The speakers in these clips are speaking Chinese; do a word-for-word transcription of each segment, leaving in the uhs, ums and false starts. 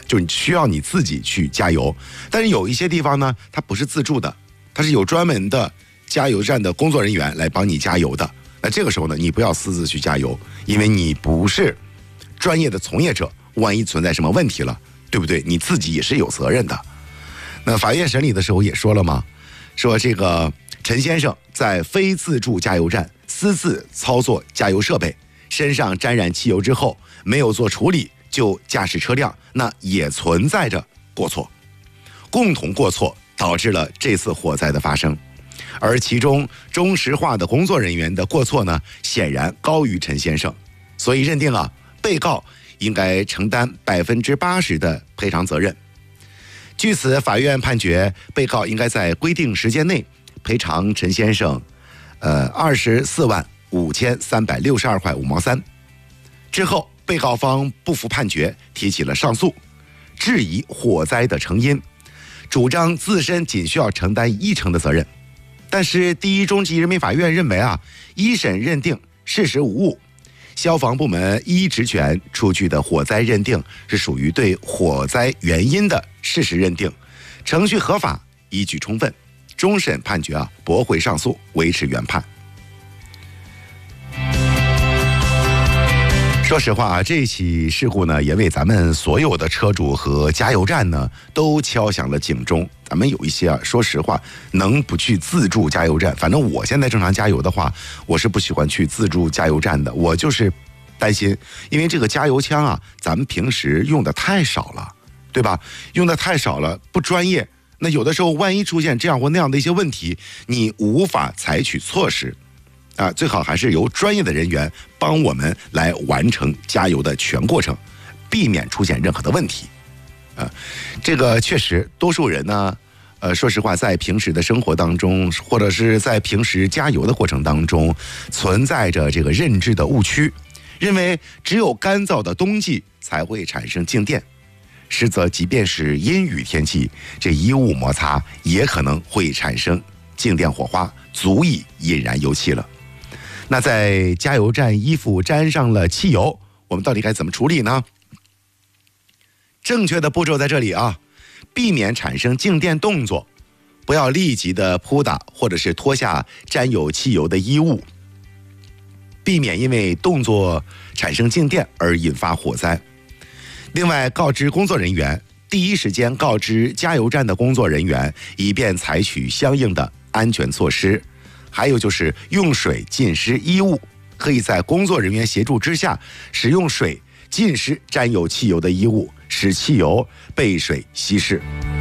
就是需要你自己去加油。但是有一些地方呢，它不是自助的，它是有专门的加油站的工作人员来帮你加油的。那这个时候呢，你不要私自去加油，因为你不是专业的从业者，万一存在什么问题了，对不对？你自己也是有责任的。那法院审理的时候也说了嘛，说这个陈先生在非自助加油站私自操作加油设备，身上沾染汽油之后没有做处理就驾驶车辆，那也存在着过错，共同过错导致了这次火灾的发生。而其中中石化的工作人员的过错呢，显然高于陈先生，所以认定啊，被告应该承担百分之八十的赔偿责任。据此，法院判决被告应该在规定时间内赔偿陈先生，呃，二十四万五千三百六十二块五毛三。之后，被告方不服判决，提起了上诉，质疑火灾的成因，主张自身仅需要承担一成的责任。但是，第一中级人民法院认为啊，一审认定事实无误。消防部门依职权出具的火灾认定是属于对火灾原因的事实认定，程序合法，依据充分。终审判决啊，驳回上诉，维持原判。说实话啊，这起事故呢，也为咱们所有的车主和加油站呢，都敲响了警钟。咱们有一些啊，说实话，能不去自助加油站？反正我现在正常加油的话，我是不喜欢去自助加油站的。我就是担心，因为这个加油枪啊，咱们平时用的太少了，对吧？用的太少了，不专业。那有的时候，万一出现这样或那样的一些问题，你无法采取措施。啊，最好还是由专业的人员帮我们来完成加油的全过程，避免出现任何的问题。啊，这个确实，多数人呢，呃，说实话，在平时的生活当中，或者是在平时加油的过程当中，存在着这个认知的误区，认为只有干燥的冬季才会产生静电，实则即便是阴雨天气，这衣物摩擦也可能会产生静电火花，足以引燃油气了。那在加油站衣服沾上了汽油，我们到底该怎么处理呢？正确的步骤在这里啊，避免产生静电动作，不要立即的扑打或者是脱下沾有汽油的衣物，避免因为动作产生静电而引发火灾。另外，告知工作人员，第一时间告知加油站的工作人员，以便采取相应的安全措施。还有就是用水浸湿衣物，可以在工作人员协助之下，使用水浸湿沾有汽油的衣物，使汽油被水稀释。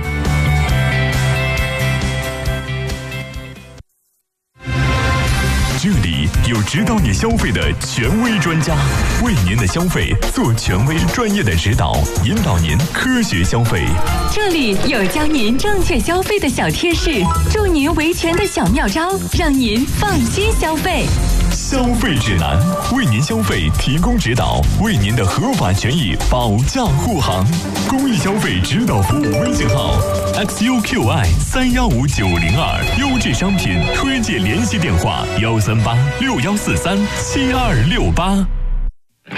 这里有指导你消费的权威专家，为您的消费做权威专业的指导，引导您科学消费。 这里有教您正确消费的小贴士，助您维权的小妙招，让您放心消费。 消费指南，为您消费提供指导，为您的合法权益保驾护航。公益消费指导服务微信号 X U Q I 三幺五九零二，优质商品推荐联系电话幺三八六幺四三七二六八。